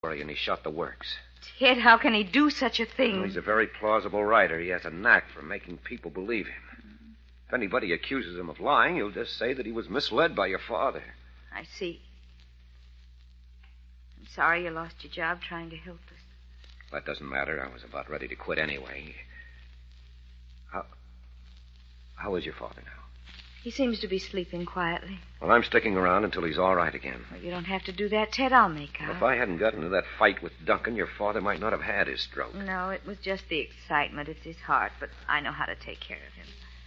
And he shot the works. Ted, how can he do such a thing? Well, he's a very plausible writer. He has a knack for making people believe him. If anybody accuses him of lying, he'll just say that he was misled by your father. I see. I'm sorry you lost your job trying to help us. That doesn't matter. I was about ready to quit anyway. How is your father now? He seems to be sleeping quietly. Well, I'm sticking around until he's all right again. Well, you don't have to do that, Ted. I'll make out. If I hadn't gotten into that fight with Duncan, your father might not have had his stroke. No, it was just the excitement. It's his heart, but I know how to take care of him.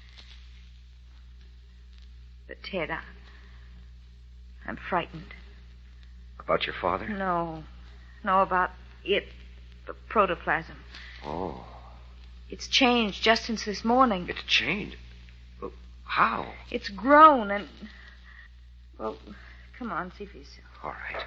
But, Ted, I'm frightened. About your father? No, about it, the protoplasm. Oh. It's changed just since this morning. It's changed? Well, how? It's grown and... Well, come on, see for yourself. All right.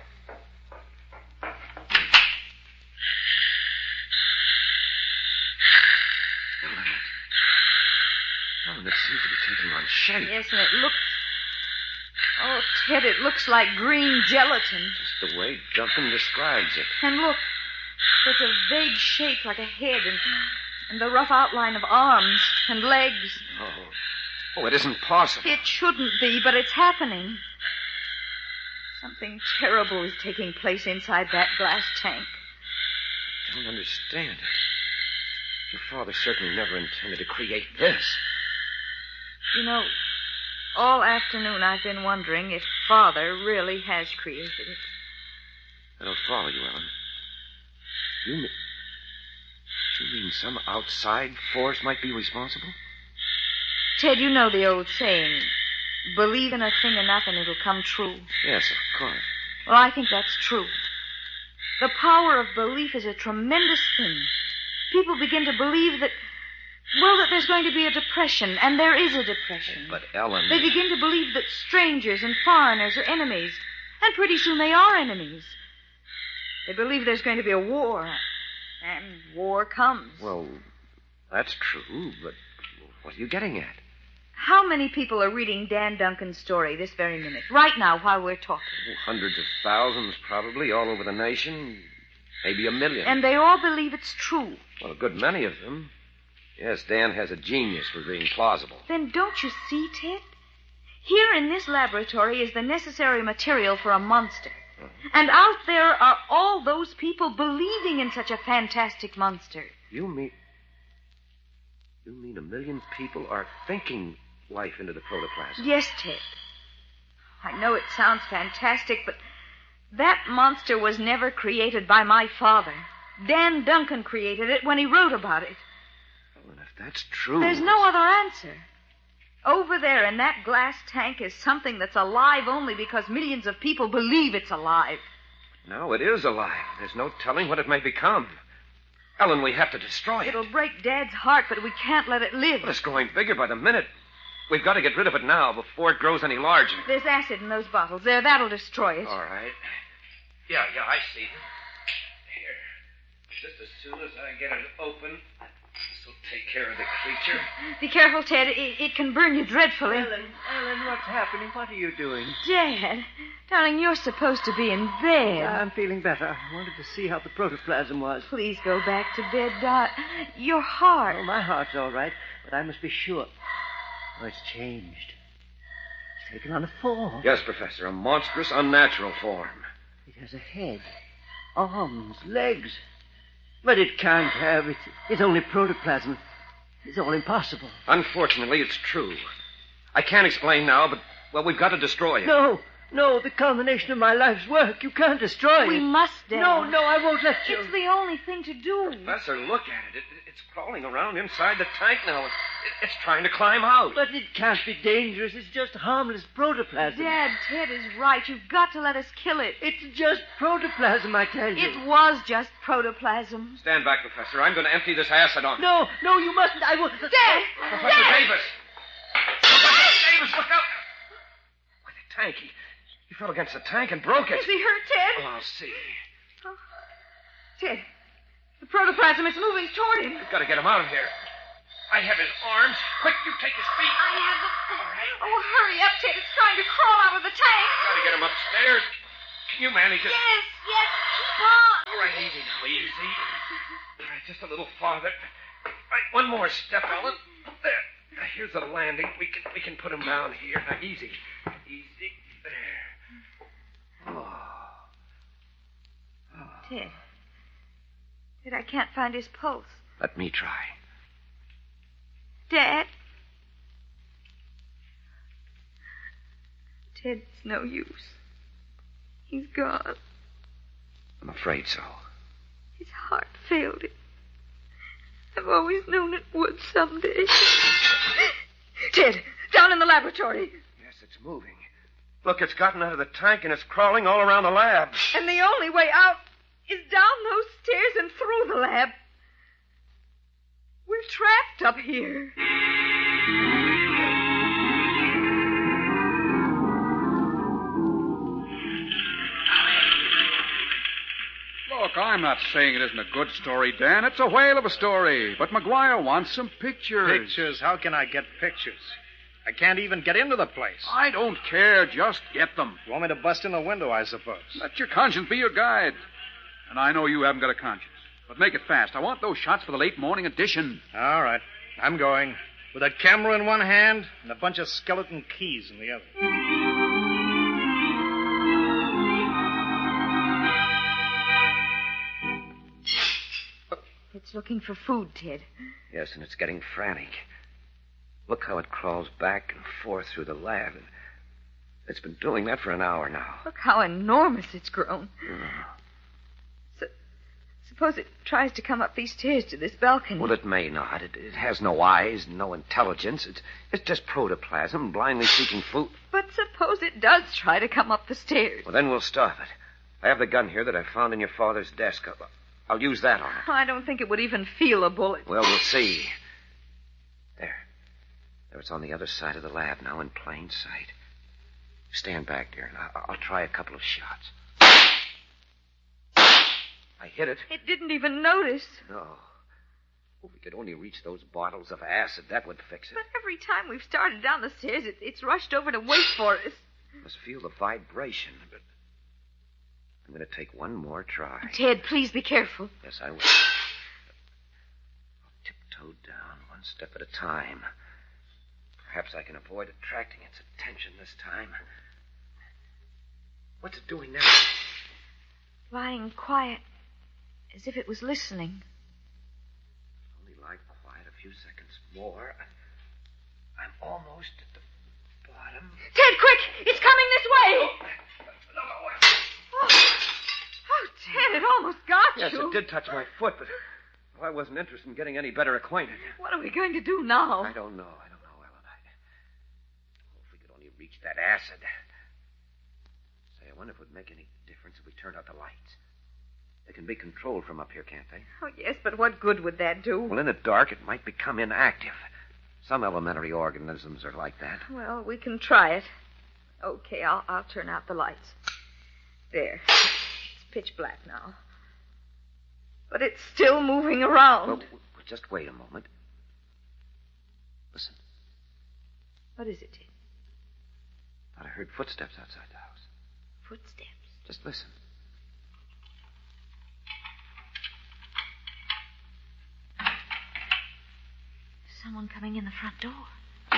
Ellen, it seems to be taking on shape. Yes, and it looks... Oh, Ted, it looks like green gelatin. Just the way Duncan describes it. And look, there's a vague shape like a head and the rough outline of arms and legs. Oh, it isn't possible. It shouldn't be, but it's happening. Something terrible is taking place inside that glass tank. I don't understand it. Your father certainly never intended to create this. You know, all afternoon I've been wondering if Father really has created it. I don't follow you, Ellen. You mean some outside force might be responsible? Ted, you know the old saying, believe in a thing enough and it'll come true. Yes, of course. Well, I think that's true. The power of belief is a tremendous thing. People begin to believe that there's going to be a depression, and there is a depression. But, Ellen... They begin to believe that strangers and foreigners are enemies, and pretty soon they are enemies. They believe there's going to be a war, and war comes. Well, that's true, but what are you getting at? How many people are reading Dan Duncan's story this very minute, right now, while we're talking? Hundreds of thousands, probably, all over the nation. Maybe 1 million. And they all believe it's true. Well, a good many of them. Yes, Dan has a genius for being plausible. Then don't you see, Ted? Here in this laboratory is the necessary material for a monster. And out there are all those people believing in such a fantastic monster. You mean 1 million people are thinking life into the protoplasm? Yes, Ted. I know it sounds fantastic, but that monster was never created by my father. Dan Duncan created it when he wrote about it. Well, and if that's true... There's no other answer. Over there in that glass tank is something that's alive only because millions of people believe it's alive. Now it is alive. There's no telling what it may become. Ellen, we have to destroy it. It'll break Dad's heart, but we can't let it live. But it's growing bigger by the minute. We've got to get rid of it now before it grows any larger. There's acid in those bottles. There, that'll destroy it. All right. Yeah, I see. Here. Just as soon as I get it open, this will take care of the creature. Be careful, Ted. It can burn you dreadfully. Ellen, what's happening? What are you doing? Dad, darling, you're supposed to be in bed. I'm feeling better. I wanted to see how the protoplasm was. Please go back to bed, Dot. Your heart. Oh, my heart's all right, but I must be sure. Oh, it's changed. It's taken on a form. Yes, Professor, a monstrous, unnatural form. It has a head, arms, legs. But it can't have. It's only protoplasm. It's all impossible. Unfortunately, it's true. I can't explain now, but, we've got to destroy it. No, the culmination of my life's work. You can't destroy it. We must, Dad. No, I won't let you. It's the only thing to do. Professor, look at it. It's crawling around inside the tank now. It's trying to climb out. But it can't be dangerous. It's just harmless protoplasm. Dad, Ted is right. You've got to let us kill it. It's just protoplasm, I tell you. It was just protoplasm. Stand back, Professor. I'm going to empty this acid on it. No, you mustn't. I will... Dad! Professor Davis! Professor Davis, look out! Why, the tank. He fell against the tank and broke it. Is he hurt, Ted? Oh, I'll see. Oh. Ted, the protoplasm is moving toward him. We've got to get him out of here. I have his arms. Quick, you take his feet. I have them. All right. Oh, hurry up, Ted. It's trying to crawl out of the tank. Got to get him upstairs. Can you manage it? Yes. Keep on. right, easy now, easy. All right, just a little farther. Right, one more step, Ellen. There. Here's a landing. We can put him down here. Now, easy. Easy. There. Ted. Ted, I can't find his pulse. Let me try. Dad? Ted, it's no use. He's gone. I'm afraid so. His heart failed him. I've always known it would someday. Ted, down in the laboratory. Yes, it's moving. Look, it's gotten out of the tank and it's crawling all around the lab. And the only way out is down those stairs and through the lab. We're trapped up here. Look, I'm not saying it isn't a good story, Dan. It's a whale of a story. But McGuire wants some pictures. Pictures? How can I get pictures? I can't even get into the place. I don't care. Just get them. You want me to bust in the window, I suppose? Let your conscience be your guide. And I know you haven't got a conscience. But make it fast. I want those shots for the late morning edition. All right. I'm going. With a camera in one hand and a bunch of skeleton keys in the other. It's looking for food, Ted. Yes, and it's getting frantic. Look how it crawls back and forth through the lab. It's been doing that for an hour now. Look how enormous it's grown. Suppose it tries to come up these stairs to this balcony. Well, it may not. It has no eyes, no intelligence. It's just protoplasm, blindly seeking food. But suppose it does try to come up the stairs. Well, then we'll stop it. I have the gun here that I found in your father's desk. I'll use that on it. I don't think it would even feel a bullet. Well, we'll see. There, it's on the other side of the lab now in plain sight. Stand back, dear, and I'll try a couple of shots. I hit it. It didn't even notice. No. If we could only reach those bottles of acid, that would fix it. But every time we've started down the stairs, it's rushed over to wait for us. Must feel the vibration, but I'm going to take one more try. Ted, please be careful. Yes, I will. I'll tiptoe down one step at a time. Perhaps I can avoid attracting its attention this time. What's it doing now? Lying quiet, as if it was listening. Only lie quiet a few seconds more. I'm almost at the bottom. Ted, quick! It's coming this way! Oh, Ted, it almost got Yes, you. it did touch my foot, but I wasn't interested in getting any better acquainted. What are we going to do now? I don't know, Ellen. If we could only reach that acid. Say, I wonder if it would make any difference if we turned out the lights. They can be controlled from up here, can't they? Oh, yes, but what good would that do? Well, in the dark, it might become inactive. Some elementary organisms are like that. Well, we can try it. Okay, I'll turn out the lights. There. It's pitch black now. But it's still moving around. Well, just wait a moment. Listen. What is it, Ted? Thought I heard footsteps outside the house. Footsteps. Just listen. Someone coming in the front door.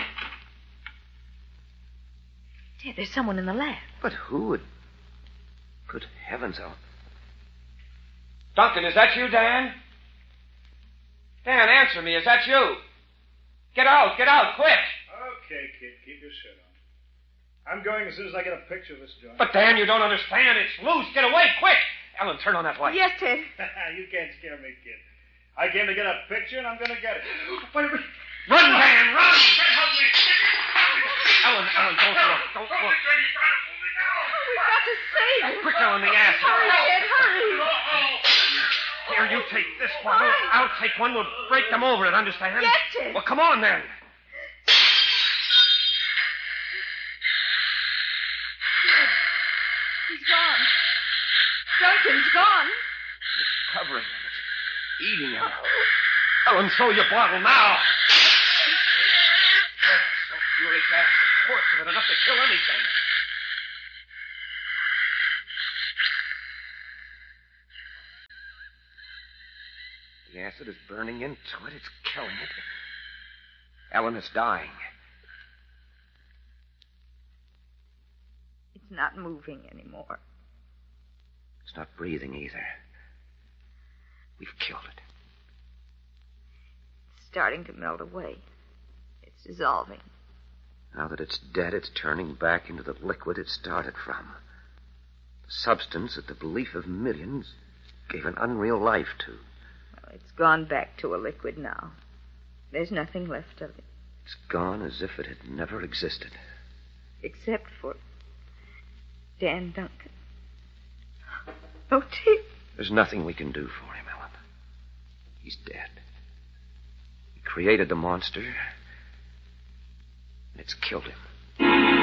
Ted, there's someone in the lab. But who would... Good heavens, Ellen. Duncan, is that you, Dan? Dan, answer me. Is that you? Get out, quick. Okay, kid, keep your shirt on. I'm going as soon as I get a picture of this joint. But, Dan, you don't understand. It's loose. Get away, quick. Ellen, turn on that light. Yes, Ted. You can't scare me, kid. I came to get a picture, and I'm going to get it. Wait a minute. Run, Dan, run! Ellen, don't look. Don't look. We've got to save him. Quick, Ellen, the acid. Hurry, Ted, hurry. Here, you take this bottle. I'll take one. We'll break them over it, understand? Yes, Ted. Well, come on, then. He's gone. Duncan's gone. It's covering him. It's eating him. Ellen, throw your bottle now. Sulfuric acid, quarts of it, enough to kill anything. The acid is burning into it. It's killing it. Ellen is dying. It's not moving anymore. It's not breathing either. We've killed it. It's starting to melt away. It's dissolving. Now that it's dead, it's turning back into the liquid it started from. The substance that the belief of millions gave an unreal life to. Well, it's gone back to a liquid now. There's nothing left of it. It's gone as if it had never existed. Except for Dan Duncan. Oh, Dick. There's nothing we can do for him, Ellen. He's dead. We created the monster, and it's killed him.